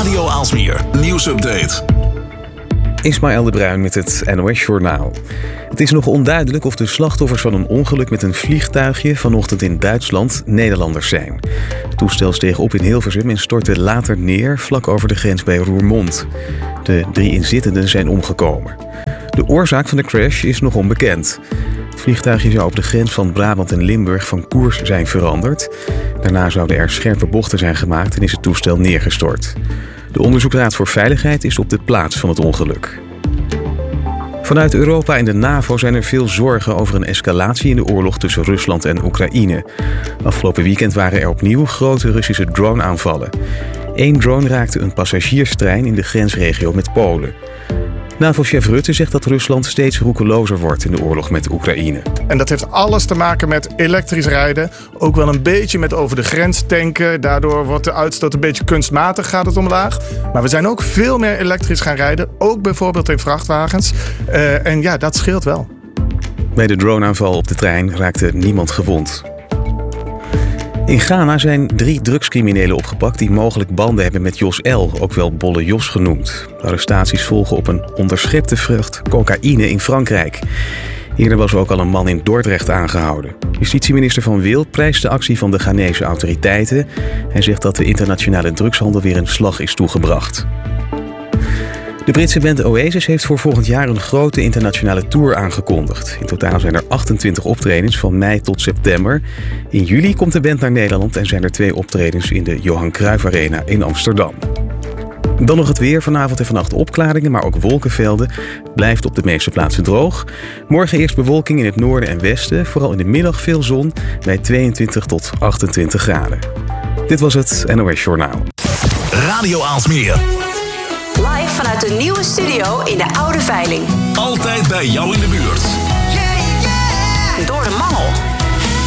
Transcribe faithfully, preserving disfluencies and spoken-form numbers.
Radio Aalsmeer nieuwsupdate. Ismaël de Bruin met het N O S Journaal. Het is nog onduidelijk of de slachtoffers van een ongeluk met een vliegtuigje vanochtend in Duitsland Nederlanders zijn. Het toestel steeg op in Hilversum en stortte later neer vlak over de grens bij Roermond. De drie inzittenden zijn omgekomen. De oorzaak van de crash is nog onbekend. Het vliegtuigje zou op de grens van Brabant en Limburg van koers zijn veranderd. Daarna zouden er scherpe bochten zijn gemaakt en is het toestel neergestort. De Onderzoeksraad voor Veiligheid is op de plaats van het ongeluk. Vanuit Europa en de NAVO zijn er veel zorgen over een escalatie in de oorlog tussen Rusland en Oekraïne. Afgelopen weekend waren er opnieuw grote Russische drone-aanvallen. Eén drone raakte een passagierstrein in de grensregio met Polen. NAVO-chef Rutte zegt dat Rusland steeds roekelozer wordt in de oorlog met Oekraïne. En dat heeft alles te maken met elektrisch rijden. Ook wel een beetje met over de grens tanken. Daardoor wordt de uitstoot een beetje kunstmatig, gaat het omlaag. Maar we zijn ook veel meer elektrisch gaan rijden. Ook bijvoorbeeld in vrachtwagens. Uh, en ja, dat scheelt wel. Bij de droneaanval op de trein raakte niemand gewond. In Ghana zijn drie drugscriminelen opgepakt die mogelijk banden hebben met Jos L., ook wel Bolle Jos genoemd. De arrestaties volgen op een onderschepte vrucht cocaïne in Frankrijk. Eerder was ook al een man in Dordrecht aangehouden. Justitieminister Van Wil prijst de actie van de Ghanese autoriteiten. Hij zegt dat de internationale drugshandel weer een slag is toegebracht. De Britse band Oasis heeft voor volgend jaar een grote internationale tour aangekondigd. In totaal zijn er achtentwintig optredens van mei tot september. In juli komt de band naar Nederland en zijn er twee optredens in de Johan Cruijff Arena in Amsterdam. Dan nog het weer. Vanavond en vannacht opklaringen, maar ook wolkenvelden. Blijft op de meeste plaatsen droog. Morgen eerst bewolking in het noorden en westen. Vooral in de middag veel zon bij tweeëntwintig tot achtentwintig graden. Dit was het N O S Journaal. Radio Aalsmeer. Live vanuit de nieuwe studio in de Oude Veiling. Altijd bij jou in de buurt.